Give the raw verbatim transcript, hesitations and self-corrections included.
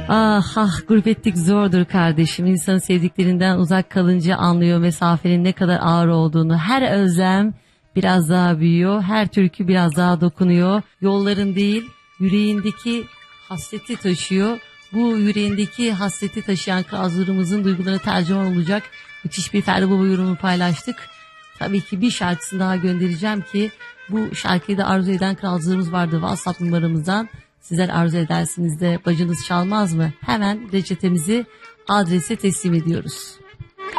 Ah ah, gurbetlik zordur kardeşim. İnsanın sevdiklerinden uzak kalınca anlıyor mesafenin ne kadar ağır olduğunu. Her özlem biraz daha büyüyor. Her türkü biraz daha dokunuyor. Yolların değil, yüreğindeki hasreti taşıyor. Bu yüreğindeki hasreti taşıyan Kazlarımızın duygularına tercüman olacak müthiş bir Ferdi Baba yorumu paylaştık. Tabii ki bir şarkısını daha göndereceğim ki bu şarkıyı da arzu eden kralcılarımız vardı WhatsApp numaramızdan. Sizler arzu edersiniz de bacınız çalmaz mı? Hemen reçetemizi adrese teslim ediyoruz.